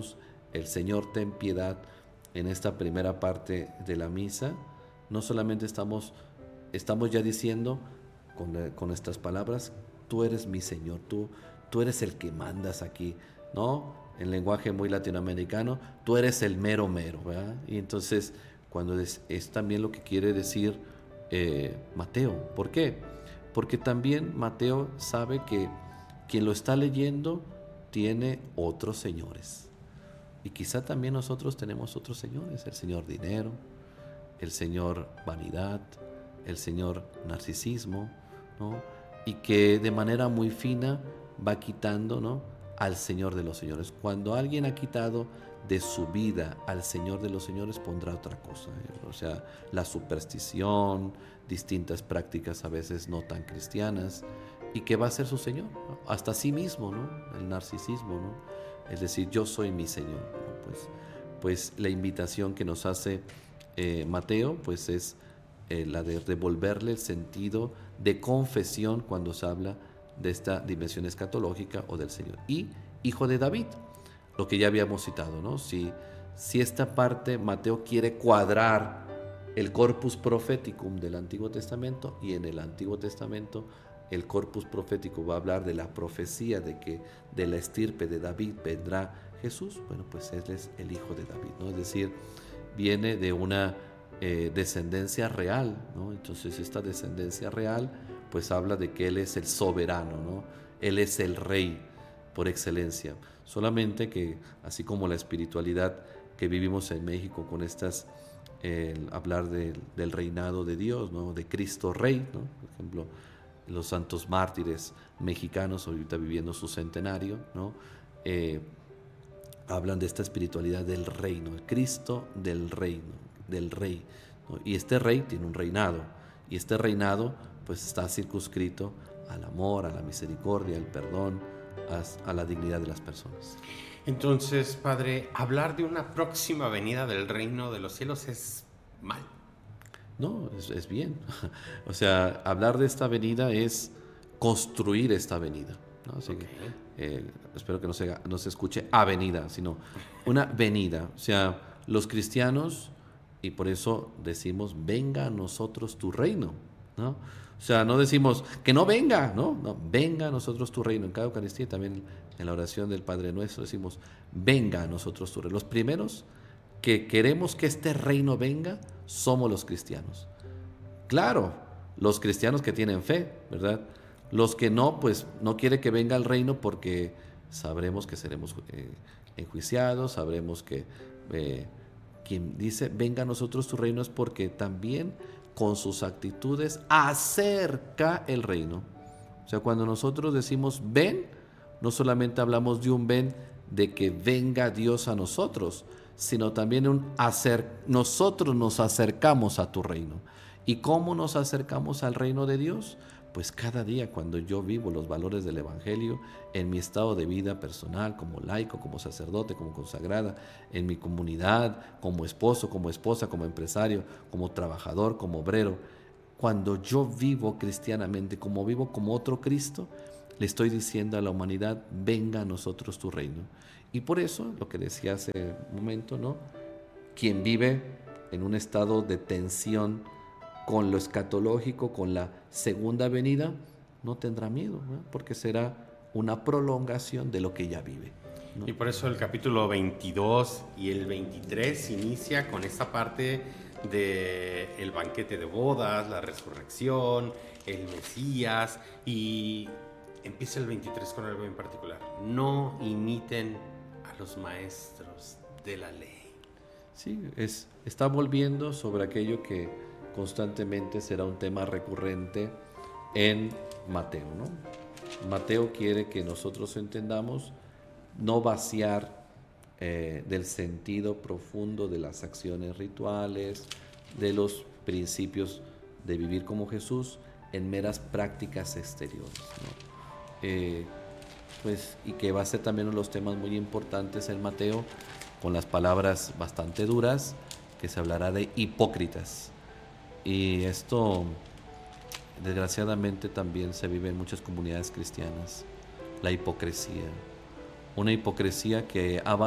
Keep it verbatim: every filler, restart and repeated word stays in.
decimos el Señor ten piedad en esta primera parte de la misa, no solamente estamos, estamos ya diciendo con, con nuestras palabras, tú eres mi Señor, tú, tú eres el que mandas aquí, ¿no? En lenguaje muy latinoamericano, tú eres el mero mero, ¿verdad? Y entonces, cuando es, es también lo que quiere decir eh, Mateo. ¿Por qué? Porque también Mateo sabe que quien lo está leyendo tiene otros señores. Y quizá también nosotros tenemos otros señores, el señor dinero, el señor vanidad, el señor narcisismo, ¿no? Y que de manera muy fina va quitando, ¿no?, al Señor de los señores. Cuando alguien ha quitado de su vida al Señor de los señores, pondrá otra cosa, ¿eh? O sea, la superstición, distintas prácticas a veces no tan cristianas, y que va a ser su Señor, ¿no? Hasta sí mismo, ¿no? El narcisismo, ¿no? Es decir, yo soy mi Señor, ¿no? Pues, pues la invitación que nos hace eh, Mateo, pues es eh, la de devolverle el sentido de confesión cuando se habla de esta dimensión escatológica o del Señor. Y hijo de David, lo que ya habíamos citado, ¿no? Si, si esta parte Mateo quiere cuadrar el corpus propheticum del Antiguo Testamento, y en el Antiguo Testamento el corpus profético va a hablar de la profecía de que de la estirpe de David vendrá Jesús, bueno, pues él es el hijo de David, ¿no? Es decir, viene de una eh, descendencia real, ¿no? Entonces esta descendencia real pues habla de que él es el soberano, ¿no? Él es el rey por excelencia. Solamente que así como la espiritualidad que vivimos en México con estas eh, hablar de, del reinado de Dios, ¿no? De Cristo Rey, ¿no? Por ejemplo, los santos mártires mexicanos ahorita viviendo su centenario, ¿no? Eh, hablan de esta espiritualidad del reino, el Cristo del reino, del rey, ¿no? Y este rey tiene un reinado, y este reinado pues está circunscrito al amor, a la misericordia, al perdón, a, a la dignidad de las personas. Entonces, Padre, hablar de una próxima venida del reino de los cielos es mal. No, es, es bien. O sea, hablar de esta venida es construir esta venida, ¿no? Así okay. que eh, espero que no se, no se escuche avenida, sino una venida. O sea, los cristianos, y por eso decimos, venga a nosotros tu reino, ¿no? O sea, no decimos que no venga, ¿no? No, venga a nosotros tu reino. En cada Eucaristía, también en la oración del Padre Nuestro, decimos, venga a nosotros tu reino. Los primeros que queremos que este reino venga somos los cristianos. Claro, los cristianos que tienen fe, ¿verdad? Los que no, pues no quiere que venga el reino porque sabremos que seremos eh, enjuiciados, sabremos que eh, quien dice venga a nosotros tu reino es porque también con sus actitudes acerca el reino. O sea, cuando nosotros decimos ven, no solamente hablamos de un ven de que venga Dios a nosotros, sino también un hacer, nosotros nos acercamos a tu reino. ¿Y cómo nos acercamos al reino de Dios? Pues cada día cuando yo vivo los valores del Evangelio en mi estado de vida personal, como laico, como sacerdote, como consagrada, en mi comunidad, como esposo, como esposa, como empresario, como trabajador, como obrero. Cuando yo vivo cristianamente, como vivo como otro Cristo, le estoy diciendo a la humanidad, venga a nosotros tu reino. Y por eso, lo que decía hace un momento, ¿no? Quien vive en un estado de tensión con lo escatológico, con la segunda venida, no tendrá miedo, ¿no? Porque será una prolongación de lo que ya vive, ¿no? Y por eso el capítulo veintidós y el veintitrés inicia con esta parte del banquete de bodas, la resurrección, el Mesías, y empieza el veintitrés con algo en particular. No imiten a los maestros de la ley. Sí, es, está volviendo sobre aquello que constantemente será un tema recurrente en Mateo, ¿no? Mateo quiere que nosotros entendamos, no vaciar eh, del sentido profundo de las acciones rituales, de los principios de vivir como Jesús en meras prácticas exteriores, ¿no? Eh, pues, y que va a ser también uno de los temas muy importantes en Mateo, con las palabras bastante duras, que se hablará de hipócritas. Y esto, desgraciadamente, también se vive en muchas comunidades cristianas, la hipocresía. Una hipocresía que ha